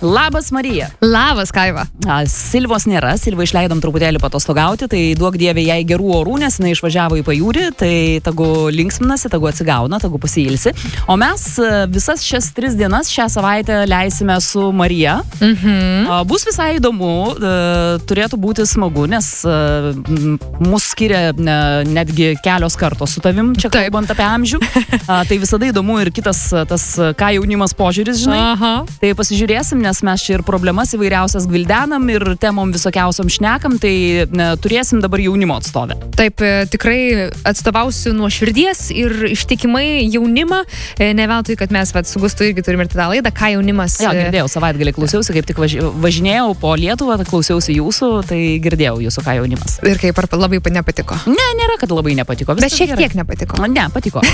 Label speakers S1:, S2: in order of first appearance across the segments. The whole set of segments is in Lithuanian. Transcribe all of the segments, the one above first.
S1: Labas, Marija.
S2: Labas, Kaiva.
S1: Silvos nėra, Silvą išleidom truputėlį patostogauti, tai duok dievė jai gerų orų, nes jinai išvažiavo į pajūrį, tai tagu linksminasi, tagu atsigauna, tagu pasiilsi. O mes visas šias 3 dienas šią savaitę leisime su Marija. Bus visai įdomu, turėtų būti smagu, nes mus skiria netgi kelios kartos su tavim, čia kalbant apie amžių. Tai visada įdomu ir kitas tas, ką jaunimas požiūris, žinai. Tai pasižiūrėsim, nes mes čia ir problemas įvairiausias gvildenam ir temom visokiausiom šnekam, tai turėsim dabar jaunimo atstovę.
S2: Taip, tikrai atstovausiu nuo širdies ir ištikimai jaunimą. Ne veltui, kad mes su Gustu irgi turime ir tą laidą, ką jaunimas...
S1: Jo, girdėjau, savaitgalį klausiausi, kaip tik važinėjau po Lietuvą, klausiausi jūsų, tai girdėjau jūsų, ką jaunimas.
S2: Ir kaip ar labai nepatiko?
S1: Ne, nėra, kad labai nepatiko.
S2: Bet šiek tiek nepatiko.
S1: Ne, patiko.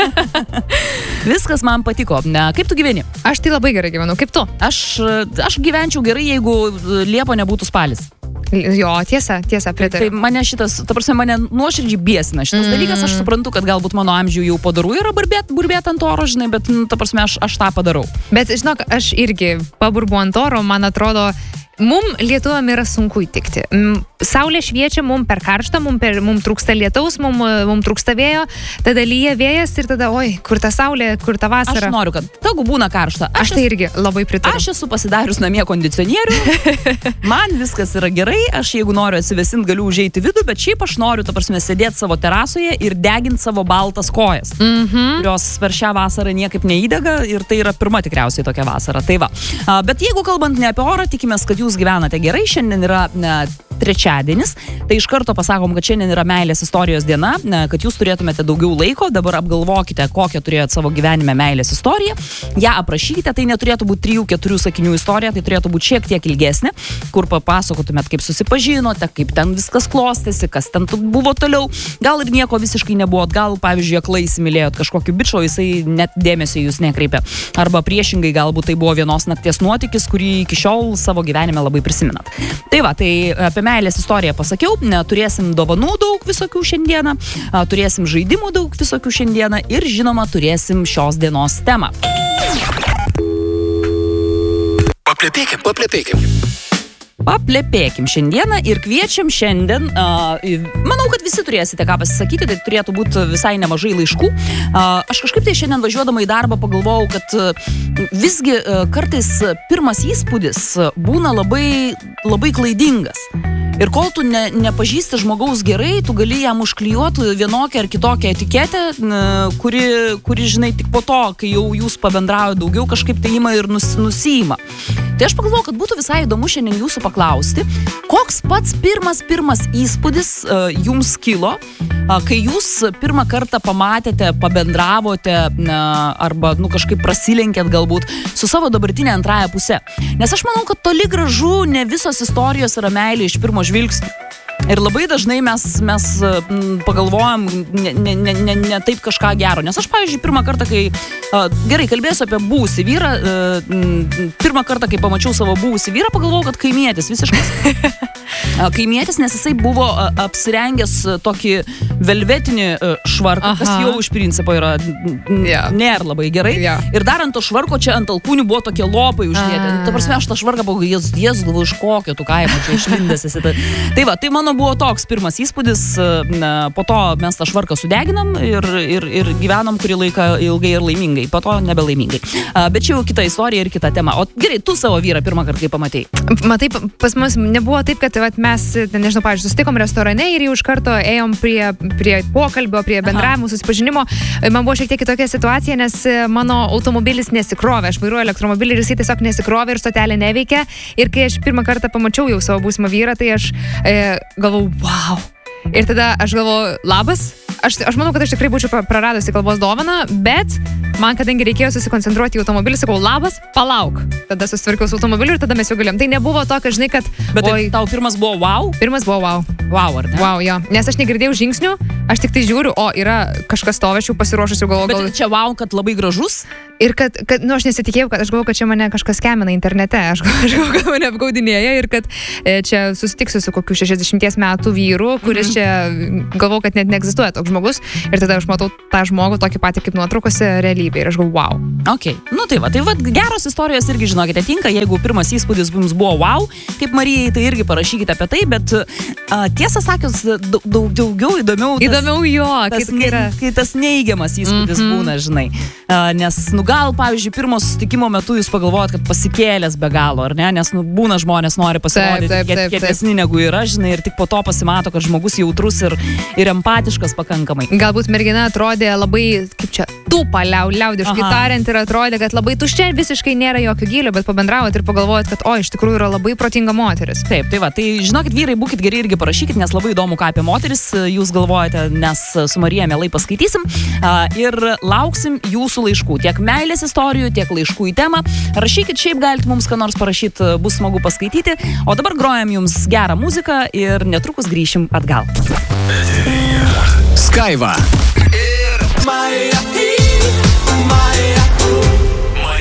S1: Viskas man patiko. Kaip tu gyveni?
S2: Aš tai labai gerai gyvenu. Kaip tu?
S1: Aš gyvenčiau gerai, jeigu Liepa nebūtų spalis.
S2: Jo, tiesa, pritariu.
S1: Tai mane šitas, ta prasme, mane nuoširdžiai biesina šitas dalykas. Aš suprantu, kad galbūt mano amžių jau padaru yra burbėt ant oro, žinai, bet, ta prasme, aš tą padarau.
S2: Bet, žinok, aš irgi paburbu ant oro, man atrodo, lietuviam yra sunku įtikti. Saulė šviečia, per karštą, mum trūksta lietaus, mum trūksta vėjo, tada lyja vėjas ir tada, oi, kur ta saulė, kur ta vasara.
S1: Aš noriu, kad tegu būna karšta.
S2: Aš tai irgi labai pritariu.
S1: Aš esu pasidarius namie kondicionierių, man viskas yra gerai, aš jeigu noriu atsivėsint, galiu užeiti vidų, bet šiaip aš noriu, ta prasme, sėdėti savo terasoje ir deginti savo baltas kojas, kurios per šią vasarą niekaip neįdega ir tai yra pirma tikriausiai tokia vasara. Tai va. Bet jeigu kalbant ne apie orą, tikimės, kad jūs gyvenate gerai, šiandien yra trečiadienis, tai iš karto pasakom, kad šiandien yra meilės istorijos diena, kad jūs turėtumėte daugiau laiko, dabar apgalvokite, kokią turėjot savo gyvenime meilės istoriją, ją aprašykite, tai neturėtų būti 3-4 sakinių istorija, tai turėtų būti šiek tiek ilgesnė, kur papasakotumėt, kaip susipažinote, kaip ten viskas klostėsi, kas ten buvo toliau, gal ir nieko visiškai nebuvo, gal, pavyzdžiui, aklai įsimylėjot kažkokį bičo, jisai net dėmesio jūs nekreipė, arba priešingai, galbūt tai buvo vienos nakties nuotykis, kurį iki šiol savo gyvenime labai prisimenat. Tai va, tai apie meilės istoriją pasakiau, turėsim dovanų daug visokių šiandieną, turėsim žaidimų daug visokių šiandieną ir žinoma turėsim šios dienos temą. Paplepėkim šiandieną ir kviečiam šiandien, manau, kad visi turėsite ką pasisakyti, tai turėtų būti visai nemažai laiškų. Aš kažkaip tai šiandien važiuodama į darbą pagalvojau, kad visgi kartais pirmas įspūdis būna labai klaidingas. Ir kol tu nepažįsti žmogaus gerai, tu gali jam užklijuoti vienokią ar kitokią etiketę, kuri, žinai, tik po to, kai jau jūs pabendraujate daugiau, kažkaip tai ima ir nusiima. Tai aš pagalvoju, kad būtų visai įdomu šiandien jūsų paklausti, koks pats pirmas įspūdis jums kilo, kai jūs pirmą kartą pamatėte, pabendravote arba kažkaip prasilenkėt galbūt su savo dabartinė antrąja pusė. Nes aš manau, kad toli gražu ne visos istorijos yra meilė iš pirmo žvilgsnio. Ir labai dažnai mes pagalvojam ne taip kažką gero. Nes aš, pavyzdžiui, pirmą kartą, kai gerai kalbėsiu apie buvusį vyrą, pirmą kartą, kai pamačiau savo buvusį vyrą, pagalvojau, kad kaimietis visiškai. Kaimietis, nes jisai buvo apsirengęs tokį velvetinį švarką, kas jau iš principo yra nėra labai gerai. Ir dar ant to švarko čia ant alkūnių buvo tokie lopai uždėti. Ta prasme, aš tą švarką pagalvojau, Jėzus, galvoju, iš kokio tu kaimo čia išlindęs esi. Tai va, tai mano buvo toks pirmas įspūdis, po to mes tą švarką sudeginam ir gyvenom kurį laiką ilgai ir laimingai, po to nebelaimingai. Bet čia jau kita istorija ir kita tema. O gerai, tu savo vyrą pirmą kartą kai pamatei?
S2: Matai, pas mus nebuvo taip, kad mes, nežinau, pavyzdžiui, susitikom restorane ir jau iš karto ėjom prie pokalbio, prie bendravimo, susipažinimo. Man buvo šiek tiek kitokia situacija, nes mano automobilis nesikrovė. Aš vairuoju elektromobilį ir jisai tiesiog nesikrovė ir stotelė neveikia. Ir kai aš pirmą kartą pamačiau jau savo būsimą vyrą, tai aš galvojau, wow. Ir tada aš galvojau, labas. Aš manau, kad aš tikrai būčiau praradusi kalbos dovaną, bet man, kadangi reikėjo susikoncentruoti į automobilį, sakau, labas, palauk. Tada susitvarkiau su automobiliu ir tada mes jau galėjom. Tai nebuvo tokio, žinai, kad...
S1: Bet tau pirmas buvo wow?
S2: Pirmas buvo wow.
S1: Wow, ar ne?
S2: Wow, jo. Nes aš negirdėjau žingsnių, Aš tik tai žiūriu, o yra kažkas stovičių pasiruošusių galvoju.
S1: Bet čia wow, kad labai gražus.
S2: Ir kad aš nesitikėjau, aš galvoju, kad čia mane kažkas skemina internete, aš galvoju, kad mane apgaudinėja ir kad čia susitiksiu su kokiu 60 metų vyru, kuris čia galvoju, kad net neegzistuoja toks žmogus ir tada aš matau tą žmogų tokį patį kaip nuotraukose realybėje ir aš galvoju, wow.
S1: Ok, tai va, geros istorijos irgi žinokite tinka, jeigu pirmas įspūdis jums buvo wow, kaip Marijai, tai irgi parašykite apie tai, bet tiesą sakius, daugiau įdomiau kai tas neigiamas įspūdis būna, žinai, nes gal, pavyzdžiui, pirmo susitikimo metu jūs pagalvojat, kad pasikėlęs be galo, ar ne? Nes būna žmonės nori pasirodyti kietesni negu yra, žinai, ir tik po to pasimato, kad žmogus jautrus ir empatiškas pakankamai.
S2: Galbūt mergina atrodė labai, kaip čia, tūpa, liaudiškai tariant, ir atrodė, kad labai tuščia, visiškai nėra jokio gylio, bet pabendravot ir pagalvojat, kad iš tikrųjų yra labai protinga moteris.
S1: Taip, tai va, tai žinokit, vyrai, būkit geri irgi parašykit, nes labai įdomu, ką apie moteris jūs galvojate, nes su Marija mielai paskaitysim ir lauksim jūsų laiškų. Tiek meilės istorijų, tiek laiškų į temą. Rašykit, šiaip galite mums ką nors parašyti, bus smagu paskaityti. O dabar grojam jums gerą muziką ir netrukus grįšim atgal.
S3: Skaiva ir Maja.